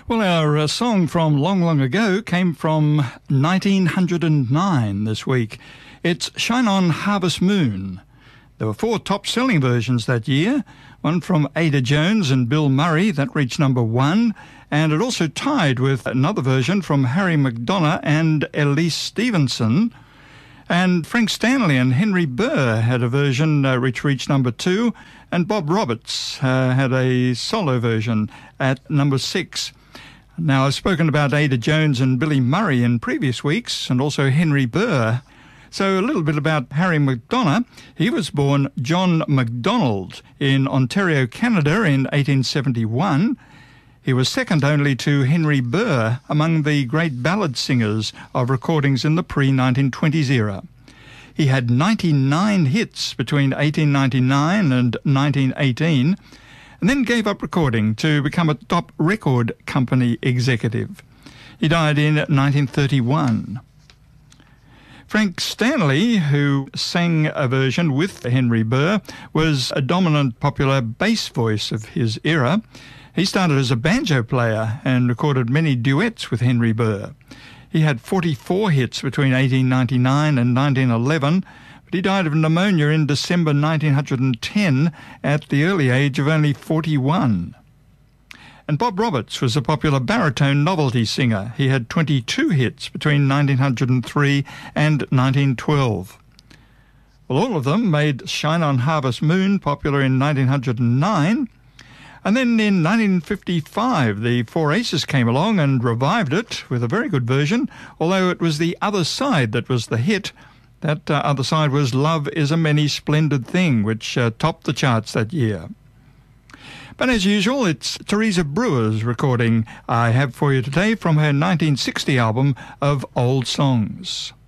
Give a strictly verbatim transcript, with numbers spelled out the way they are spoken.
Well, our uh, song from long, long ago came from nineteen oh nine this week. It's Shine On Harvest Moon. There were four top-selling versions that year, one from Ada Jones and Bill Murray that reached number one, and it also tied with another version from Harry McDonough and Elise Stevenson. And Frank Stanley and Henry Burr had a version uh, which reached number two, and Bob Roberts uh, had a solo version at number six. Now, I've spoken about Ada Jones and Billy Murray in previous weeks, and also Henry Burr. So a little bit about Harry McDonough. He was born John MacDonald in Ontario, Canada in eighteen seventy-one. He was second only to Henry Burr among the great ballad singers of recordings in the pre nineteen twenties era. He had ninety-nine hits between eighteen ninety-nine and nineteen eighteen, and then gave up recording to become a top record company executive. He died in nineteen thirty-one. Frank Stanley, who sang a version with Henry Burr, was a dominant popular bass voice of his era. He started as a banjo player and recorded many duets with Henry Burr. He had forty-four hits between eighteen ninety-nine and nineteen eleven, but he died of pneumonia in December nineteen ten at the early age of only forty-one. And Bob Roberts was a popular baritone novelty singer. He had twenty-two hits between nineteen oh three and nineteen twelve. Well, all of them made Shine On Harvest Moon popular in nineteen oh nine. And then in nineteen fifty-five, the Four Aces came along and revived it with a very good version, although it was The Other Side that was the hit. That uh, other side was Love Is a Many Splendid Thing, which uh, topped the charts that year. But as usual, it's Teresa Brewer's recording I have for you today from her nineteen sixty album of Old Songs.